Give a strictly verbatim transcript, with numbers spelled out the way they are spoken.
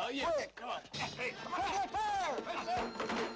Oh, yeah, Quick. come on. Hey, come on. Quick, repair!